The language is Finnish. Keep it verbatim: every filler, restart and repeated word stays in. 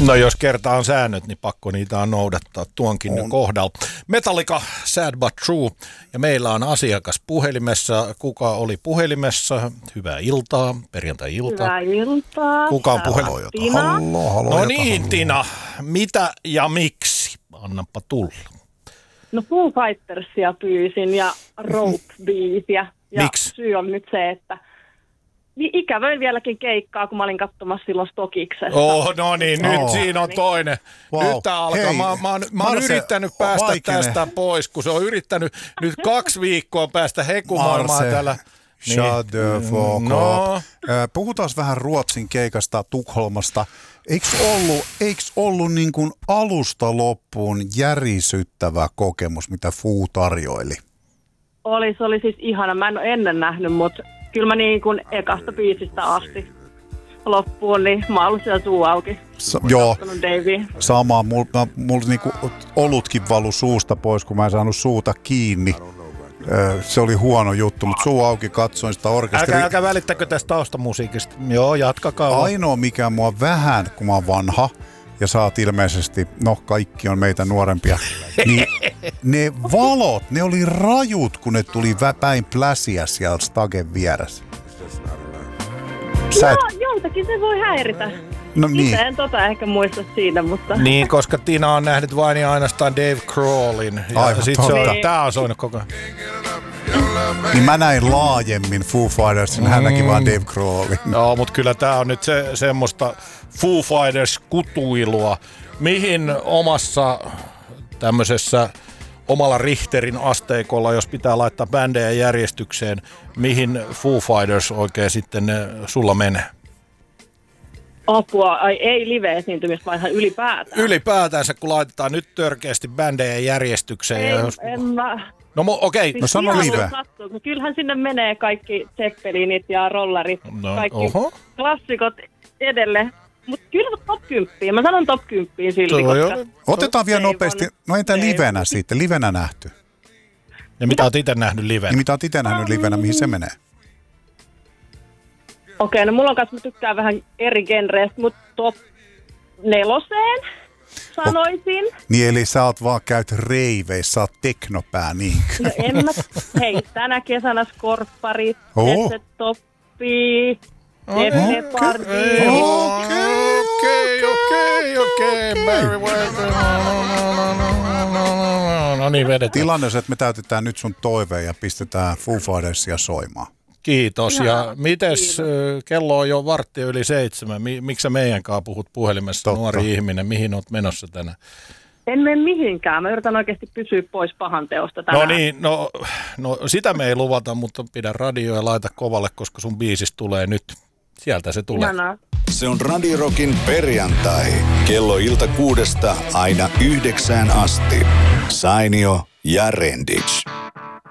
No jos kerta on säännöt, niin pakko niitä on noudattaa tuonkin on. kohdalla. Metallica, Sad But True. Ja meillä on asiakas puhelimessa. Kuka oli puhelimessa? Hyvää iltaa, perjantai-iltaa. Hyvää iltaa. Kuka on puhelimessa? Tina. Hallo, hallo, No jota, niin, hallo. Tina. Mitä ja miksi? Annapa tulla. No Foo Fightersia pyysin ja Rope-biisiä. Ja Miksi? syy on nyt se, että niin ikävöin vieläkin keikkaa, kun mä olin katsomassa silloin Stokiksessa. Oh, no niin, nyt Oh. siinä on toinen. Wow. Nyt tää alkaa. Hei, mä, mä, oon, mä oon Marse, yrittänyt päästä vaikene. tästä pois, kun se on yrittänyt nyt kaksi viikkoa päästä hekumaailmaan Marse, täällä. Shut the fuck No. up. Puhutaan vähän Ruotsin keikasta Tukholmasta. Eikö ollut, eiks ollut niin kuin alusta loppuun järisyttävä kokemus, mitä Foo tarjoili? Oli, se oli siis ihana. Mä en ole ennen nähnyt, mutta kyllä mä niin kuin ekasta biisistä asti loppuun, niin mä oon ollut siellä suu auki. Sa- joo, Davey. sama. Mulla mul niinku olutkin valu suusta pois, kun mä en saanut suuta kiinni. Ö, Se oli huono juttu, mutta suu auki katsoin sitä orkesteria. Älkää, älkää välittäkö tästä taustamusiikista. Joo, jatkakaa. vaan. Ainoa mikä mua vähän, kun mä oon vanha, ja sä oot ilmeisesti, no kaikki on meitä nuorempia, niin ne valot, ne oli rajut, kun ne tuli vä- päin pläsiä siellä Stagen vieressä. Sä et, No, joltakin se voi häiritä. no niin, Itse en tota ehkä muista siinä, mutta... Niin, koska Tina on nähnyt vain ja ainoastaan Dave Grohlin. Ja Aivan sit se on, totta. tää on soinut koko ajan. niin mä näin laajemmin Foo Fightersin, hän näki vaan Dave Grohlin. Joo, mutta kyllä tää on nyt se, semmoista Foo Fighters-kutuilua, mihin omassa tämmöisessä omalla Richterin asteikolla, jos pitää laittaa bändejä järjestykseen, mihin Foo Fighters oikein sitten eh, sulla menee? Apua, ai ei live-esiintymistä, vaan ihan ylipäätään. Ylipäätänsä, kun laitetaan nyt törkeästi bändejä järjestykseen. ja En, jos... en mä... No mo- okei, okay. No sano Ihan live. sattuu, kun kyllähän sinne menee kaikki Zeppelinit ja rollarit, No, kaikki oho. klassikot edelle. Mutta kyllä top kymmenen. Mä sanon top kymmenen silti, Toi koska... on- Otetaan vielä Ei nopeasti, vaan- no entä ei. livenä sitten, livenä nähty? Ja mitä oot itse nähnyt livenä? Niin mitä oot itse nähnyt livenä, mihin se menee? Okei, no mulla on kanssa, mä tykkään vähän eri genreistä, mutta top neloseen sanoisin. Niin eli sä oot vaan käyt reiveissä, sä oot teknopää niinkö? No en mä... Hei, tänä kesänä Skorpparit, Oh. Esse Toppi, Def Leppard. Okei, okei, okei, okei. Barry White. No niin, vedetään. Tilanne on se, että me täytetään nyt sun toiveen ja pistetään Foo Fightersia soimaan. Kiitos. Ja Ihanaa, mites, kiitos. ö, kello on jo varttia yli seitsemän. Mi- Miksi sä meidän kanssa puhut puhelimessa, Totta. nuori ihminen? Mihin oot menossa tänään? En mene mihinkään. Mä yritän oikeasti pysyä pois pahan teosta tänään. No niin, no, no sitä me ei luvata, mutta pidä radio ja laita kovalle, koska sun biisis tulee nyt. Sieltä se tulee. Ihanaa. Se on Radio Rockin perjantai. Kello ilta kuudesta aina yhdeksään asti. Sainio ja Renditch.